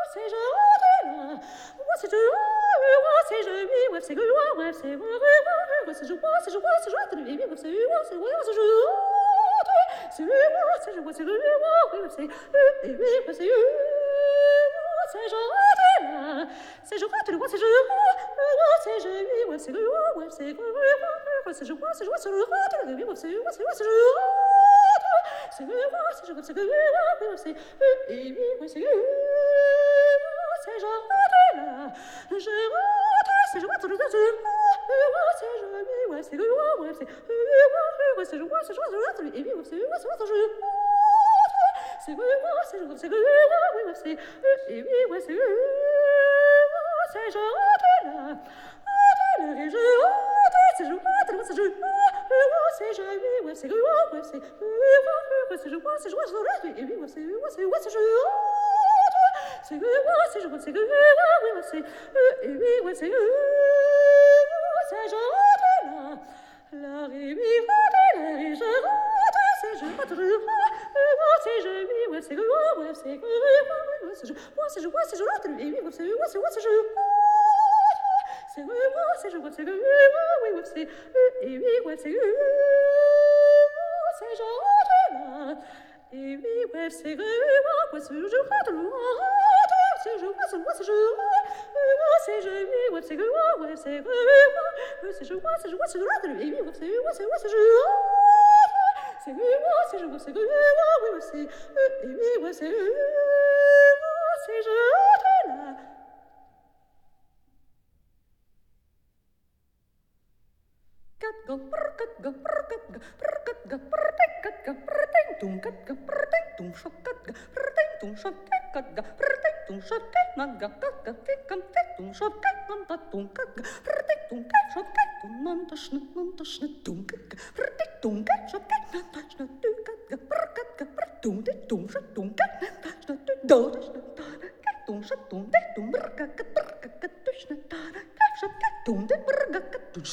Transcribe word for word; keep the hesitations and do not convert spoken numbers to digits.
c'est je là, moi c'est je, moi c'est je, oui, ouais, c'est que moi, ouais, c'est moi, ouais, c'est je, moi, c'est je, moi, c'est je, c'est oui, ouais, c'est moi, c'est moi, c'est je, c'est moi, c'est je, moi, c'est moi, oui, c'est oui, ouais, c'est c'est je là, c'est je, moi, c'est je, moi, c'est je, moi, c'est je, oui, ouais, c'est moi, ouais, c'est moi, c'est je, moi, c'est je, moi, c'est je, oui, ouais, c'est moi, c'est moi, c'est je, c'est moi, c'est je, c'est que oui, ouais, c'est oui, ouais, c'est c'est je là, je rentre, c'est je rentre, c'est je c'est je oui, ouais, c'est ouais, c'est ouais, c'est je vois, c'est je rentre, et oui, ouais, c'est ouais, c'est je c'est moi, c'est je c'est que oui, ouais, c'est et oui, ouais, c'est c'est je rentre là, et je rentre, c'est je rentre, c'est je c'est je oui, ouais, c'est ouais, c'est ouais, c'est je vois, c'est je vois, et oui, ouais, c'est ouais, c'est ouais, c'est je c'est que moi, c'est je vois, c'est que oui, ouais, c'est et oui, ouais, c'est c'est je rentre là, la ré mi fa la ré je rentre, c'est je rentre, je moi, c'est je oui, ouais, c'est que ouais, c'est que oui, ouais, c'est je moi, c'est je vois, c'est je rentre, et oui, ouais, c'est ouais, c'est ouais, c'est je c'est moi, c'est je vois, c'est que oui, ouais, c'est et oui, ouais, c'est c'est je rentre là, et oui, ouais, c'est que moi, c'est je rentre là, c'est je vois, c'est moi, c'est je moi, c'est je oui, ouais, c'est que ouais, c'est que ouais, c'est je vois, c'est je vois, c'est je rentre, et oui, ouais, c'est ouais, c'est ouais, c'est je c'est moi, c'est je vois, c'est que oui, ouais, c'est et oui, ouais, c'est c'est je rentre là. Kat go prr kat go prr kat go prr kat go prr ting kat go prr ting tung kat go prr ting tung shok kat go prr ting tung shok kat kat go prr ting tung shok kat man go kat go tik kam tik tung shok kat man ta tung kat go prr ting tung kat shok kat tung man ta shna man ta shna tung kat go prr ting tung kat shok kat man ta shna tu kat go prr kat go prr tung ting tung shok tung kat man ta shna tu do ta shna ta kat tung shok tung ting tung brr kat kat brr kat kat tu shna ta kat shok kat tung ting brr kat kat tu